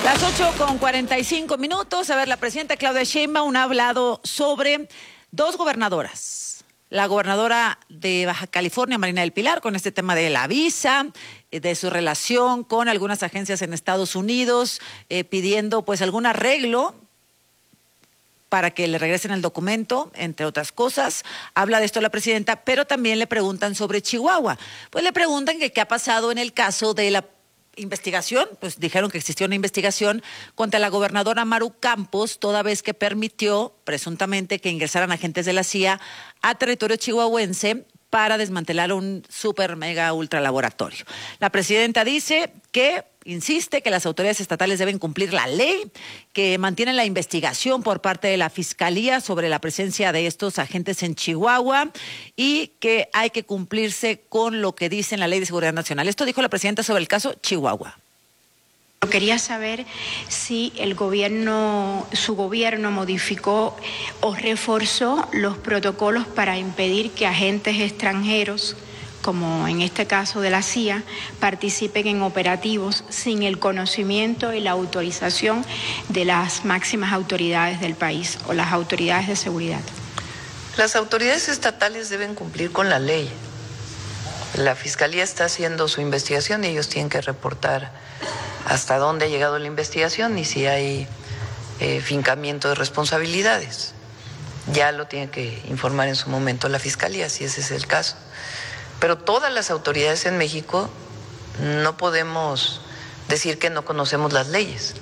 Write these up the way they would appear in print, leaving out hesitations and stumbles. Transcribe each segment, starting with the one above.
Las 8:45. A ver, la presidenta Claudia Sheinbaum ha hablado sobre dos gobernadoras. La gobernadora de Baja California, Marina del Pilar, con este tema de la visa, de su relación con algunas agencias en Estados Unidos, pidiendo pues algún arreglo para que le regresen el documento, entre otras cosas. Habla de esto la presidenta, pero también le preguntan sobre Chihuahua. Pues le preguntan que qué ha pasado en el caso de la investigación, pues dijeron que existió una investigación contra la gobernadora Maru Campos, toda vez que permitió presuntamente que ingresaran agentes de la CIA a territorio chihuahuense para desmantelar un super mega ultra laboratorio. La presidenta dice que insiste que las autoridades estatales deben cumplir la ley, que mantienen la investigación por parte de la Fiscalía sobre la presencia de estos agentes en Chihuahua y que hay que cumplirse con lo que dice en la Ley de Seguridad Nacional. Esto dijo la presidenta sobre el caso Chihuahua. Quería saber si su gobierno modificó o reforzó los protocolos para impedir que agentes extranjeros, como en este caso de la CIA, participen en operativos sin el conocimiento y la autorización de las máximas autoridades del país o las autoridades de seguridad. Las autoridades estatales deben cumplir con la ley. La Fiscalía está haciendo su investigación y ellos tienen que reportar hasta dónde ha llegado la investigación y si hay fincamiento de responsabilidades. Ya lo tiene que informar en su momento la Fiscalía, si ese es el caso. Pero todas las autoridades en México no podemos decir que no conocemos las leyes.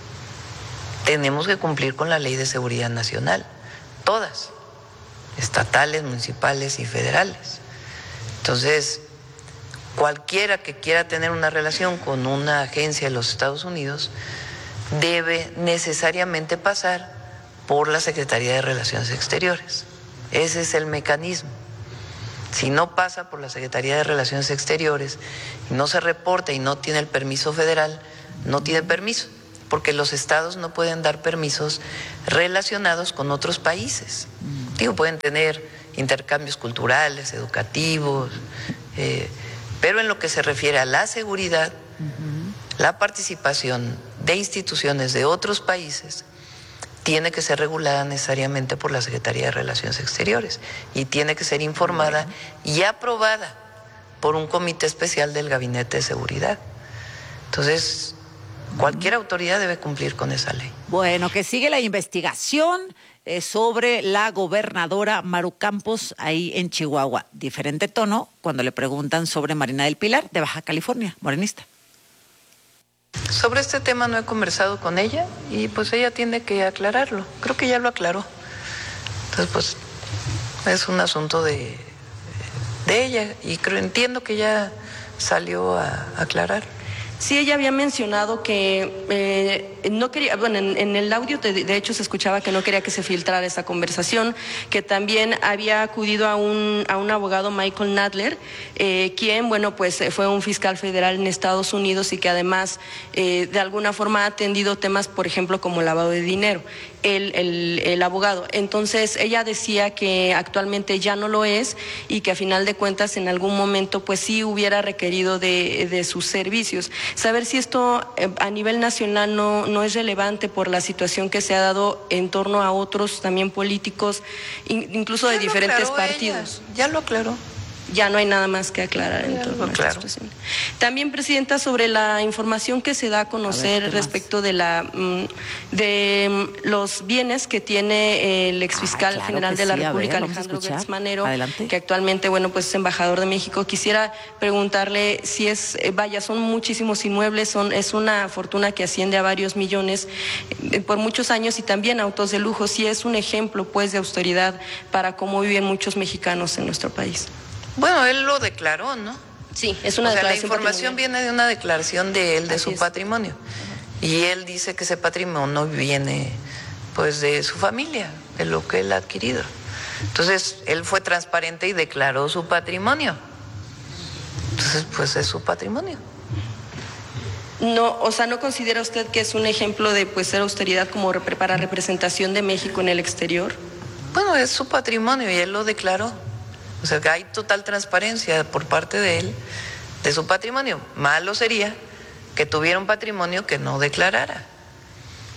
Tenemos que cumplir con la Ley de Seguridad Nacional, todas, estatales, municipales y federales. Entonces, cualquiera que quiera tener una relación con una agencia de los Estados Unidos debe necesariamente pasar por la Secretaría de Relaciones Exteriores. Ese es el mecanismo. Si no pasa por la Secretaría de Relaciones Exteriores y no se reporta y no tiene el permiso federal, no tiene permiso, porque los estados no pueden dar permisos relacionados con otros países. Digo, pueden tener intercambios culturales, educativos, pero en lo que se refiere a la seguridad, la participación de instituciones de otros países tiene que ser regulada necesariamente por la Secretaría de Relaciones Exteriores y tiene que ser informada y aprobada por un comité especial del Gabinete de Seguridad. Entonces, cualquier autoridad debe cumplir con esa ley. Bueno, que sigue la investigación sobre la gobernadora Maru Campos ahí en Chihuahua. Diferente tono cuando le preguntan sobre Marina del Pilar de Baja California, morenista. Sobre este tema no he conversado con ella y pues ella tiene que aclararlo. Creo que ya lo aclaró. Entonces pues es un asunto de ella y entiendo que ya salió a aclarar. Sí, ella había mencionado que no quería, bueno, en el audio de hecho se escuchaba que no quería que se filtrara esa conversación, que también había acudido a un abogado, Michael Nadler, quien, bueno, pues fue un fiscal federal en Estados Unidos y que además de alguna forma ha atendido temas, por ejemplo, como lavado de dinero. El abogado. Entonces ella decía que actualmente ya no lo es y que a final de cuentas en algún momento pues sí hubiera requerido de sus servicios. Saber si esto a nivel nacional no es relevante por la situación que se ha dado en torno a otros también políticos, incluso de diferentes partidos. Ya lo aclaró. Ya no hay nada más que aclarar en torno a esta situación. También, presidenta, sobre la información que se da a conocer respecto de los bienes que tiene el exfiscal general de la República, Alejandro Gertz Manero, que actualmente, bueno, pues es embajador de México. Quisiera preguntarle si son muchísimos inmuebles, es una fortuna que asciende a varios millones por muchos años y también autos de lujo, si es un ejemplo, pues, de austeridad para cómo viven muchos mexicanos en nuestro país. Bueno, él lo declaró, ¿no? Sí, es una declaración. La información viene de una declaración de él, de su patrimonio. Y él dice que ese patrimonio viene, pues, de su familia, de lo que él ha adquirido. Entonces, él fue transparente y declaró su patrimonio. Entonces, pues, es su patrimonio. No, o sea, ¿no considera usted que es un ejemplo de, pues, ser austeridad como para representación de México en el exterior? Bueno, es su patrimonio y él lo declaró. O sea, que hay total transparencia por parte de él, de su patrimonio. Malo sería que tuviera un patrimonio que no declarara.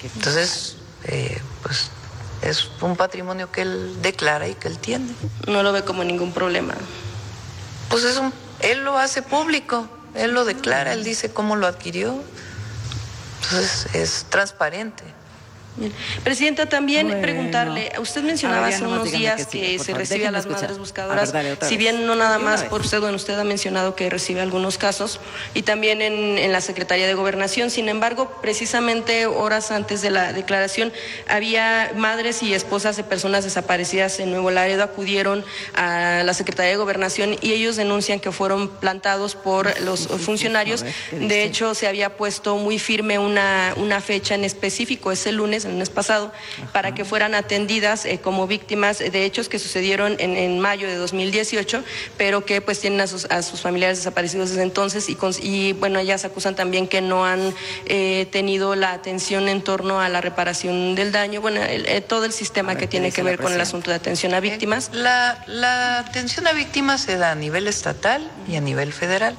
Entonces, pues es un patrimonio que él declara y que él tiene. No lo ve como ningún problema. Pues él lo hace público, él lo declara, él dice cómo lo adquirió. Entonces es transparente. Bien. Presidenta, también preguntarle, usted mencionaba hace unos días que se recibe a las madres buscadoras, si bien no nada más por usted, bueno, usted ha mencionado que recibe algunos casos, y también en la Secretaría de Gobernación. Sin embargo, precisamente horas antes de la declaración, había madres y esposas de personas desaparecidas en Nuevo Laredo, acudieron a la Secretaría de Gobernación y ellos denuncian que fueron plantados por los funcionarios. De hecho, se había puesto muy firme una fecha en específico, ese lunes, el mes pasado, para que fueran atendidas como víctimas de hechos que sucedieron en mayo de 2018, pero que pues tienen a sus familiares desaparecidos desde entonces y bueno, ellas acusan también que no han tenido la atención en torno a la reparación del daño, bueno, todo el sistema que tiene que ver con el asunto de atención a víctimas. La atención a víctimas se da a nivel estatal y a nivel federal.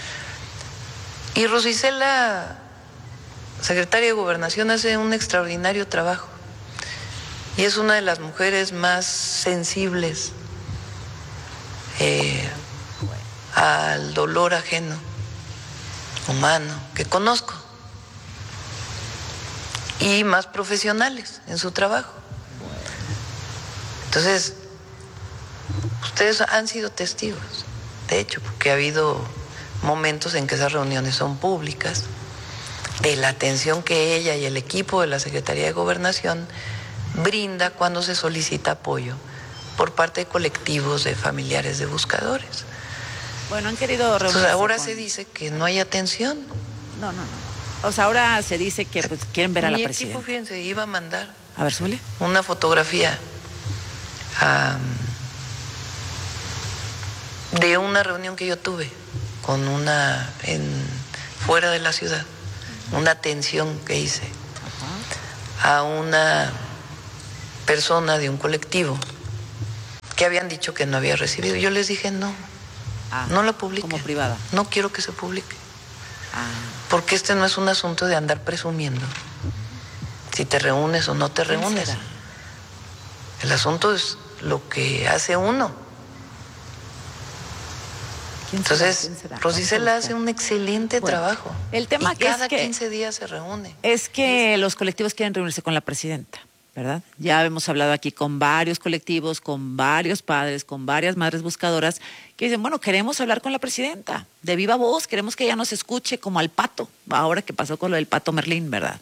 Y Rosicela, secretaria de Gobernación, hace un extraordinario trabajo y es una de las mujeres más sensibles al dolor ajeno, humano, que conozco, y más profesionales en su trabajo. Entonces, ustedes han sido testigos, de hecho, porque ha habido momentos en que esas reuniones son públicas, de la atención que ella y el equipo de la Secretaría de Gobernación brinda cuando se solicita apoyo por parte de colectivos de familiares de buscadores. Bueno, han querido reunirse. Entonces, ahora se dice que no hay atención. No. O sea, ahora se dice que pues, quieren ver a la presidenta. Mi equipo, fíjense, iba a mandar a ver, súbele una fotografía de una reunión que yo tuve con fuera de la ciudad. Una atención que hice a una persona de un colectivo que habían dicho que no había recibido. Yo les dije no la publiquen. Como privada. No quiero que se publique. Porque este no es un asunto de andar presumiendo si te reúnes o no te reúnes. El asunto es lo que hace uno. Entonces, Rosicela hace un excelente trabajo. El tema y que cada es que 15 días se reúne. Es que los colectivos quieren reunirse con la presidenta, ¿verdad? Ya hemos hablado aquí con varios colectivos, con varios padres, con varias madres buscadoras que dicen, bueno, queremos hablar con la presidenta, de viva voz, queremos que ella nos escuche como al Pato, ahora que pasó con lo del Pato Merlín, ¿verdad?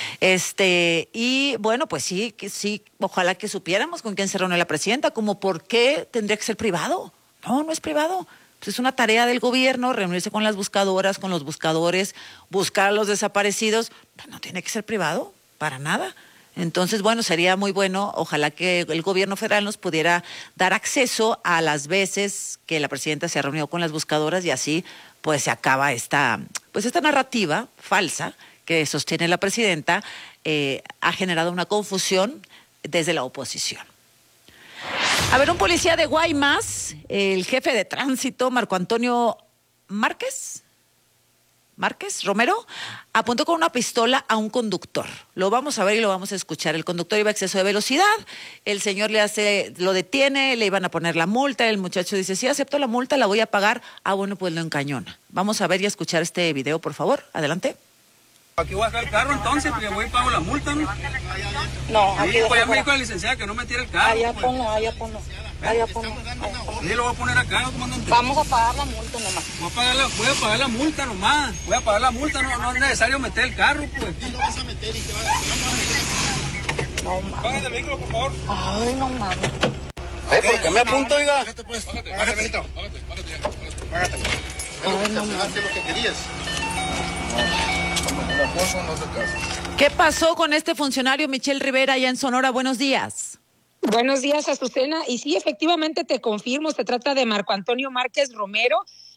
Y bueno, pues sí, ojalá que supiéramos con quién se reúne la presidenta, como por qué tendría que ser privado. No es privado. Es una tarea del gobierno reunirse con las buscadoras, con los buscadores, buscar a los desaparecidos. No tiene que ser privado, para nada. Entonces, bueno, sería muy bueno, ojalá que el gobierno federal nos pudiera dar acceso a las veces que la presidenta se ha reunido con las buscadoras y así pues se acaba esta narrativa falsa que sostiene la presidenta, ha generado una confusión desde la oposición. A ver, un policía de Guaymas, el jefe de tránsito, Marco Antonio Márquez Romero, apuntó con una pistola a un conductor. Lo vamos a ver y lo vamos a escuchar. El conductor iba a exceso de velocidad, el señor lo detiene, le iban a poner la multa, el muchacho dice, sí, acepto la multa, la voy a pagar. Bueno, pues lo encañona. Vamos a ver y a escuchar este video, por favor. Adelante. Aquí voy a dejar el carro entonces, porque voy y pago la multa, ¿no? No, aquí sí, pues ya me dijo la licenciada que no me tire el carro. Allá pues. ponlo. Sí, lo voy a poner acá, comandante. Vamos a pagar la multa nomás. Voy a pagar la multa nomás. Voy a pagar la multa, no es necesario meter el carro, pues. ¿Qué lo vas a meter y qué vas a hacer? No mames. Págate el vehículo, por favor. Ay, no mames. ¿Por qué me apunto, oiga? Págate, pues. Págate, Benito. Págate. Ay, no mames. Hazte lo que querías. ¿Qué pasó con este funcionario Michelle Rivera allá en Sonora? Buenos días. Buenos días, Azucena. Y sí, efectivamente te confirmo, se trata de Marco Antonio Márquez Romero.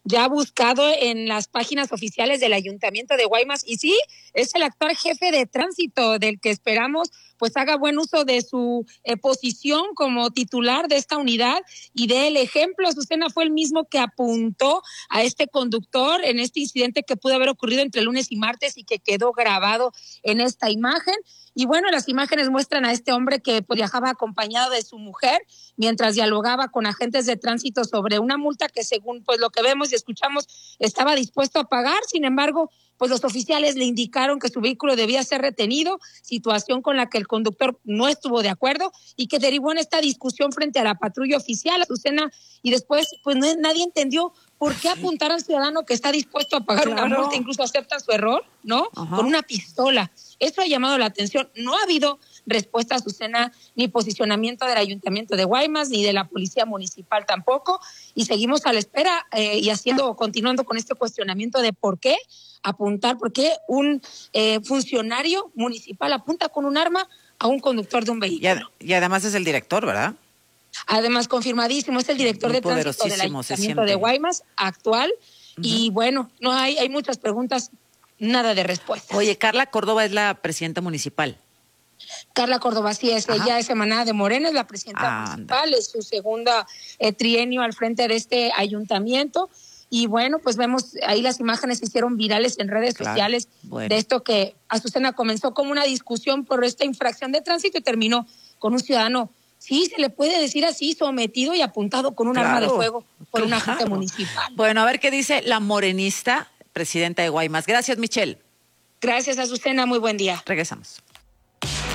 ya buscado en las páginas oficiales del Ayuntamiento de Guaymas, y sí, es el actual jefe de tránsito del que esperamos pues haga buen uso de su posición como titular de esta unidad y dé el ejemplo. Azucena, fue el mismo que apuntó a este conductor en este incidente que pudo haber ocurrido entre lunes y martes y que quedó grabado en esta imagen. Y bueno, las imágenes muestran a este hombre que pues, viajaba acompañado de su mujer mientras dialogaba con agentes de tránsito sobre una multa que, según pues lo que vemos y escuchamos, estaba dispuesto a pagar. Sin embargo, pues los oficiales le indicaron que su vehículo debía ser retenido, situación con la que el conductor no estuvo de acuerdo y que derivó en esta discusión frente a la patrulla oficial, Azucena, y después pues nadie entendió por qué apuntar al ciudadano que está dispuesto a pagar una multa, incluso acepta su error, ¿no? Con una pistola. Eso ha llamado la atención. No ha habido respuesta, Azucena, ni posicionamiento del Ayuntamiento de Guaymas, ni de la Policía Municipal tampoco, y seguimos a la espera y continuando con este cuestionamiento de por qué un funcionario municipal apunta con un arma a un conductor de un vehículo. Y además es el director, ¿verdad? Además, confirmadísimo, es el director de tránsito del Ayuntamiento de Guaymas, actual, y bueno, no hay muchas preguntas, nada de respuesta. Oye, Carla Córdoba es la presidenta municipal. Carla Córdoba, sí, ella es emanada de Morena, es la presidenta municipal, es su segunda trienio al frente de este ayuntamiento. Y bueno, pues vemos ahí las imágenes se hicieron virales en redes sociales de esto que Azucena comenzó como una discusión por esta infracción de tránsito y terminó con un ciudadano, sí, se le puede decir así, sometido y apuntado con un arma de fuego por un agente municipal. Bueno, a ver qué dice la morenista presidenta de Guaymas. Gracias, Michelle. Gracias, Azucena, muy buen día. Regresamos.